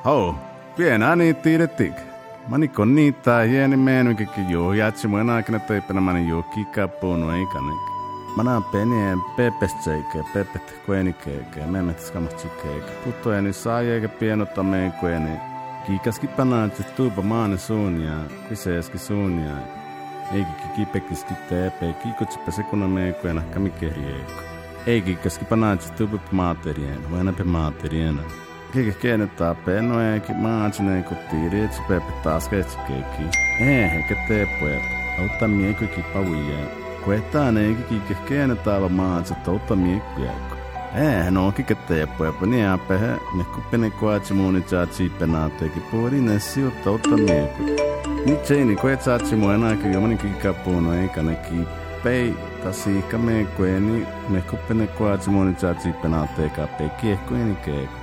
Hau, pienä niin tiiretik. Mani kon niitä hieni meenukikin joo, jatsi mun aikana teipänä mani joo kikapuunu eikänek. Mana penien pepestseike, pepet kuenikeike, memmet skamatsikkeike. Puttoeni saajeikä pienottaa meikueni. Kiikaski panaatsi tuupa maane suunia, kyseeski suunia. Eikä kipekiski teepe, kiikutsipa sekuna meikuena kamikehrieiku. Eikä kiikaski panaatsi tuupa maaterien, huenape maateriena. Kikä keenettaa peno eikä maatsineen kuttiiri, etsi pepe taas keitsikeikki. Eikä teepuep, auttaa miekuikin pavuijeen. Kuetaan eikä kikä keenettaa va maatsi, auttaa miekuijääkko. No kikä teepuep, niin apehe, mekupene koatsi muuni tsaatsi penaateekin puolinen siutta auttaa miekuijääkko. Nyt seini koet saatsi muun aikaa jo manin kikapuunu eikä ne kipei. Tasiikka meekueni, mekupene koatsi muuni tsaatsi penaateekaa pekiehkueni keikko.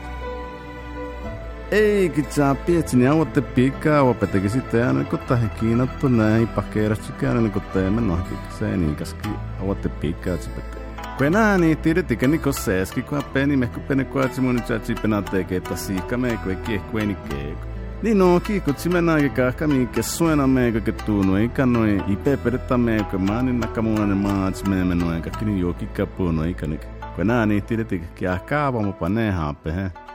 Eikä saa pietsini avoitte piikkaa opetegi sitten aina kun tähän kiinottu näin pakeerasti käydä kun teemme nohki se niikaski avoitte piikkaa sipette. Kun enää niin tiedetikä niin kun seeski kun peni mehku pene koatsi mun tjatsi penaatekee tasiikka meiko ei kiehkueni keiko. Niin no kiikutsi mennäänkin kahka mikä suena meiko ke tuunu eikä noin ipe peretta meiko maanin nakamuunainen maats meemme noin kaikki niin jokikka puunu eikä nyt. Kun enää niin tiedetikä kiah kaavamupa ne haape he.